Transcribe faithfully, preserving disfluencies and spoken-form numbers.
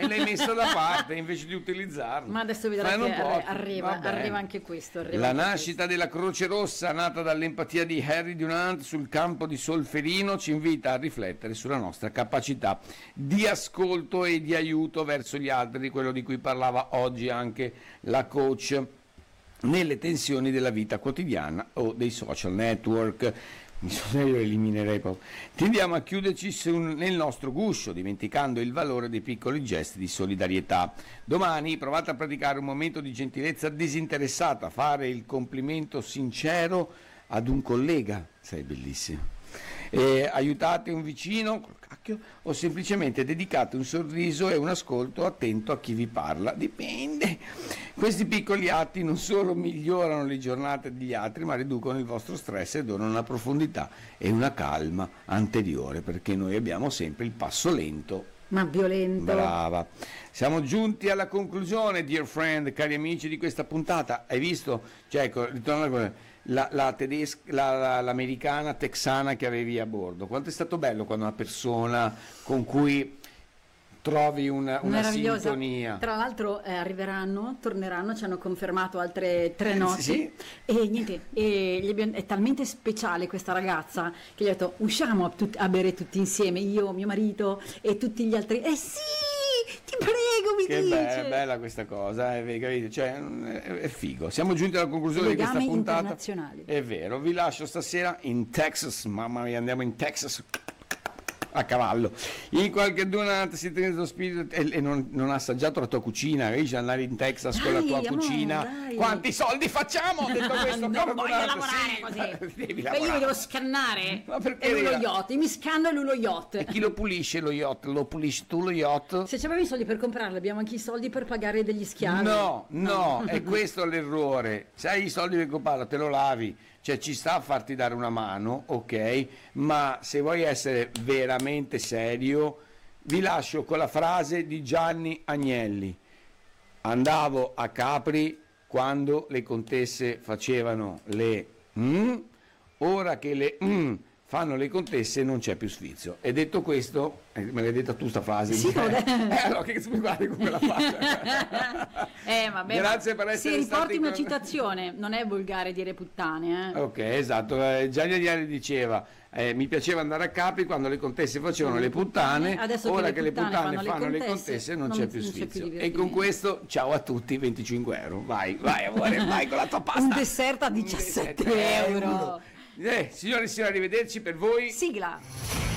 l'hai messo da parte invece di utilizzarlo. Ma adesso vedrai Ma che non può- arri- arriva, vabbè. arriva anche questo. Arriva La anche nascita della Croce Rossa, nata dall'empatia di Harry Dunant sul campo di Solferino, ci invita a riflettere sulla nostra capacità di ascolto e di aiuto verso gli altri, di quello di cui parlava oggi anche la coach, nelle tensioni della vita quotidiana o dei social network. Mi sono io eliminerei proprio. Tendiamo a chiuderci su- nel nostro guscio, dimenticando il valore dei piccoli gesti di solidarietà. Domani provate a praticare un momento di gentilezza disinteressata, fare il complimento sincero ad un collega, sei bellissimo. E aiutate un vicino col cacchio, o semplicemente dedicate un sorriso e un ascolto attento a chi vi parla, dipende. Questi piccoli atti non solo migliorano le giornate degli altri, ma riducono il vostro stress e donano una profondità e una calma anteriore, perché noi abbiamo sempre il passo lento. Ma violento. Brava. Siamo giunti alla conclusione, dear friend, cari amici di questa puntata. Hai visto? Cioè, ecco, ritorno a quella- la, la tedesca, la, la- l'americana texana che avevi a bordo. Quanto è stato bello quando una persona con cui trovi una, una Meravigliosa. sintonia. Tra l'altro eh, arriveranno, torneranno, ci hanno confermato altre tre notti. Sì. E niente, e gli abbiamo- è talmente speciale questa ragazza che gli ho detto usciamo a, tut- a bere tutti insieme, io, mio marito e tutti gli altri. Eh sì, ti prego, mi Che dice. be- bella questa cosa, eh, capite? Cioè, è, è figo. Siamo giunti alla conclusione di Legami questa puntata. internazionali. È vero, vi lascio stasera in Texas, mamma mia, andiamo in Texas a cavallo. In qualche donata si tiene lo spirito e, e non, non ha assaggiato la tua cucina, riesci ad andare in Texas con la Dai, tua amore, cucina. dai. Quanti soldi facciamo? Ho detto questo, non caro voglio Donato, lavorare sì, così. devi Beh, lavorare. io mi devo scannare. Ma perché E lui lo devi- yacht, io mi scanno e lui lo yacht. E chi lo pulisce lo yacht? Lo pulisci tu lo yacht? Se ci avevi i soldi per comprarlo, abbiamo anche i soldi per pagare degli schiavi. No, no, è questo l'errore. Se hai i soldi per comprarlo, te lo lavi. Cioè ci sta a farti dare una mano, ok? Ma se vuoi essere veramente serio, vi lascio con la frase di Gianni Agnelli. Andavo a Capri quando le contesse facevano le mm, ora che le mm, fanno le contesse non c'è più sfizio. E detto questo, eh, me l'hai detta tu sta frase? Sì, l'ho detto. eh, allora che mi guardi con quella faccia? Eh, vabbè, Grazie ma per essere se stati riporti una con- citazione, non è volgare dire puttane, eh. Ok, esatto. Eh, Gianni Agnelli diceva eh, mi piaceva andare a Capri quando le contesse facevano le puttane, Adesso ora che che le puttane fanno le contesse non, c'è più non c'è più sfizio. E divertimento. con questo ciao a tutti, venticinque euro. Vai, vai amore, vai con la tua pasta. Un dessert a diciassette euro. Eh, signore e signori, arrivederci per voi. Sigla.